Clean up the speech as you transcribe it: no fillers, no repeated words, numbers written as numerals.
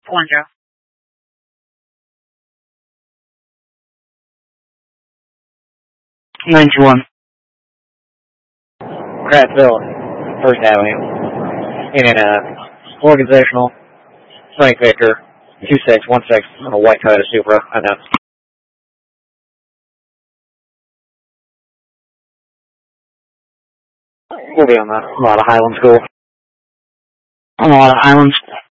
One, Joe. Ninety-one. Prattville, First Avenue. In organizational, Frank Victor, 2616 on a white Toyota Supra. And that's we'll be on the lot of Highland School. On a lot of islands.